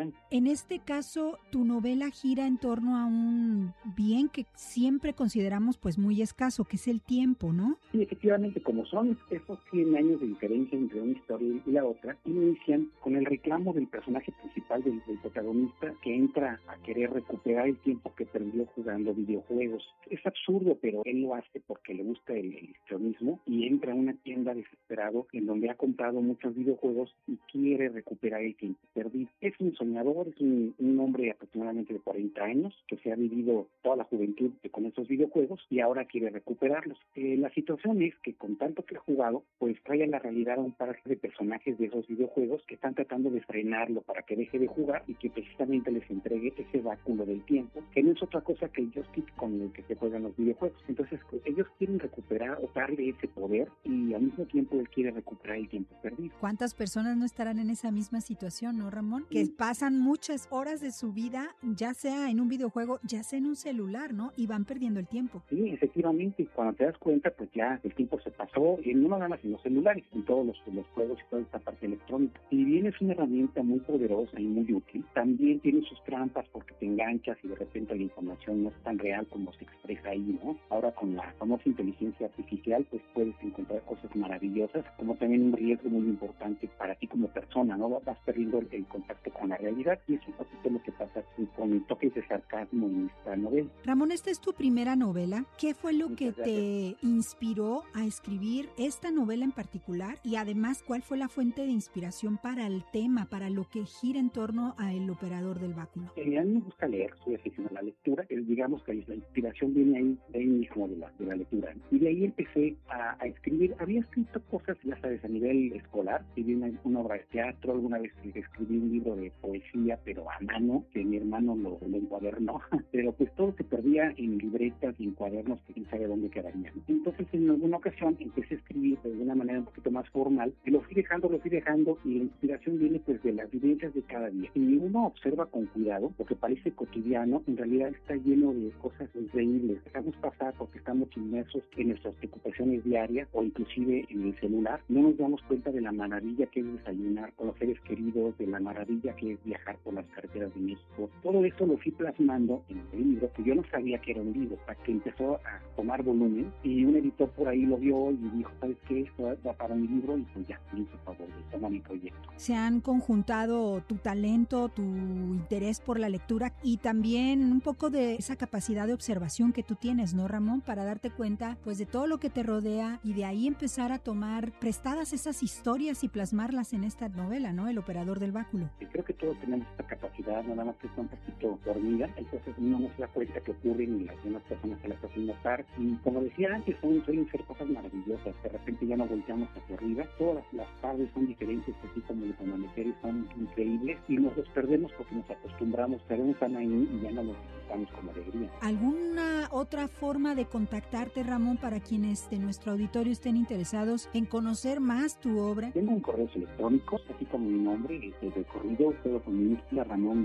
tiempo. En este caso, tu novela gira en torno a un bien que siempre consideramos pues muy escaso, que es el tiempo, ¿no? Sí, efectivamente, como son esos 100 años de diferencia entre una historia y la otra, inician con el reclamo del personaje principal, del protagonista, que entra a querer recuperar el tiempo que perdió jugando videojuegos. Es absurdo, pero él lo hace porque le gusta el histrionismo y entra a una tienda desesperado en donde ha comprado muchos videojuegos y quiere recuperar el tiempo perdido. Es un soñador, es un hombre aproximadamente de 40 años que se ha vivido toda la juventud con esos videojuegos y ahora quiere recuperarlos. La situación es que con tanto que ha jugado, pues trae a la realidad a un par de personajes de esos videojuegos que están tratando de frenarlo para que deje de jugar y que precisamente les entregue ese báculo del tiempo, que no es otra cosa que el joystick con el que se juegan los videojuegos. Entonces, ellos quieren recuperar o darle ese poder y al mismo tiempo él quiere recuperar el tiempo perdido. ¿Cuántas personas no estarán en esa misma situación, no, Ramón? Que pasan muchas horas de su vida, ya sea en un videojuego, ya sea en un celular, ¿no? Y van perdiendo el tiempo. Sí, efectivamente, cuando te das cuenta, pues ya el tiempo se pasó, y no nada más en los celulares, en todos los juegos y toda esta parte electrónica. Si bien es una herramienta muy poderosa y muy útil, también tiene sus trampas porque te enganchas y de repente la información no es tan real como se expresa ahí, ¿no? Ahora con la famosa inteligencia artificial, pues puedes encontrar cosas maravillosas, como también un riesgo muy importante para ti como persona, ¿no? Vas perdiendo el contacto con la realidad y eso es un poquito lo que pasa con toques de sarcasmo en esta novela. Ramón, esta es tu primera novela. ¿Qué fue lo Muchas que te inspiró a escribir esta novela en particular? Y además, ¿cuál fue la fuente de inspiración para el tema, para lo que gira en torno a El operador del báculo? A mí me gusta leer, soy aficionado a la lectura, digamos que la inspiración viene ahí mismo de la lectura. Y de ahí empecé a escribir. Había escrito cosas, ya sabes, a nivel escolar, escribí una obra de teatro, alguna vez escribí un libro de poesía, pero a mano, que mi hermano lo encuadernó, pero pues todo se perdía en libretas y en cuadernos que quién sabe dónde quedarían. Entonces en alguna ocasión empecé a escribir de una manera un poquito más formal, y lo fui dejando, y la inspiración viene pues de las vivencias de cada día. Y uno observa con cuidado, porque parece cotidiano, en realidad está lleno de cosas increíbles. Dejamos pasar porque estamos inmersos en nuestras preocupaciones diarias o inclusive en el celular. No nos damos cuenta de la maravilla que es desayunar con los seres queridos, de la maravilla que es viajar por las carreteras de México. Todo esto lo fui plasmando en el libro, que yo no sabía que era un libro, hasta que empezó a tomar volumen y un editor por ahí lo vio y dijo, ¿sabes qué? Esto va para mi libro, y pues ya, me hizo favor de tomar mi proyecto. Se han conjuntado tu talento, tu interés por la lectura y también un poco de esa capacidad de observación que tú tienes, ¿no, Ramón? Para darte cuenta pues de todo lo que te rodea y de ahí empezar a tomar prestadas esas historias y plasmarlas en esta novela, ¿no? El operador del báculo. Y creo que todos tenemos esta capacidad, nada más que está un poquito dormida, entonces uno no se da cuenta que ocurren y las demás personas se las hacen notar. Y como decía antes, suelen ser cosas maravillosas. De repente ya no volteamos hacia arriba, todas las tardes son diferentes, así como los amaneceres son increíbles, y nos los perdemos porque nos acostumbramos, pero están ahí y ya no los disfrutamos con alegría. ¿Alguna otra forma de contactarte, Ramón, para quienes de nuestro auditorio estén interesados en conocer más tu obra? Tengo un correo electrónico, así como mi nombre, de corrido, todo con minúscula,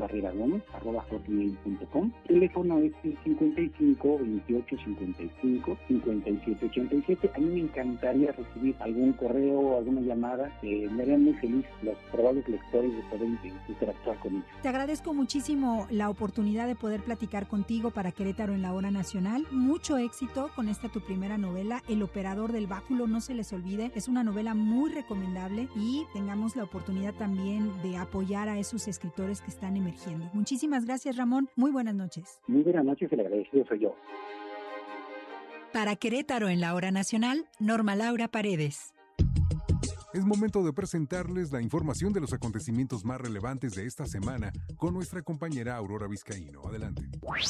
ramonbarreragomez@hotmail.com. El teléfono es 55 28 55 57 87. A mí me encantaría recibir algún correo, alguna llamada, me harían muy feliz los probables lectores de poder interactuar con ellos. Te agradezco muchísimo la oportunidad de poder platicar contigo para Querétaro en la Hora Nacional. Mucho éxito con esta tu primera novela, El operador del báculo, no se les olvide, es una novela muy recomendable y tengamos la oportunidad también de apoyar a esos escritores que están emergiendo. Muchísimas gracias, Ramón, muy buenas noches. Muy buenas noches, el agradecido soy yo. Para Querétaro en la Hora Nacional, Norma Laura Paredes. Es momento de presentarles la información de los acontecimientos más relevantes de esta semana con nuestra compañera Aurora Vizcaíno. Adelante.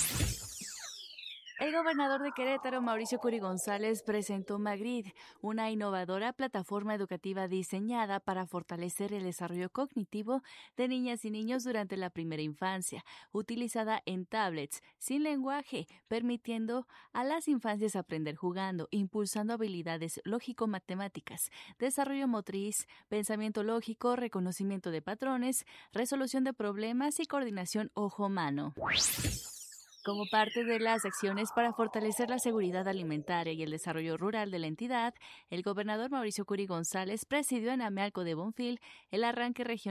El gobernador de Querétaro, Mauricio Curi González, presentó Magrid, una innovadora plataforma educativa diseñada para fortalecer el desarrollo cognitivo de niñas y niños durante la primera infancia, utilizada en tablets, sin lenguaje, permitiendo a las infancias aprender jugando, impulsando habilidades lógico-matemáticas, desarrollo motriz, pensamiento lógico, reconocimiento de patrones, resolución de problemas y coordinación ojo-mano. Como parte de las acciones para fortalecer la seguridad alimentaria y el desarrollo rural de la entidad, el gobernador Mauricio Curi González presidió en Amealco de Bonfil el arranque regional